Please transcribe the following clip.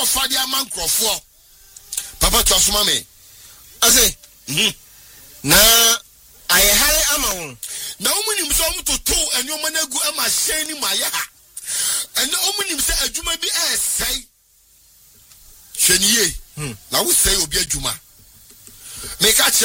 fa dia man krofo papa to asoma me ase na ayehare ama wo na omunim so omutoto enyo na gu ama hyen ni maye ha ene omunim se adwuma bi esai hweniye na wo sei obi adwuma me ka